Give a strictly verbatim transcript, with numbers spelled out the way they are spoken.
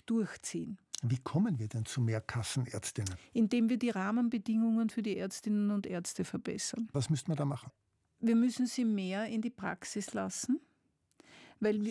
Politik durchziehen. Wie kommen wir denn zu mehr Kassenärztinnen? Indem wir die Rahmenbedingungen für die Ärztinnen und Ärzte verbessern. Was müsste man da machen? Wir müssen sie mehr in die Praxis lassen. Weil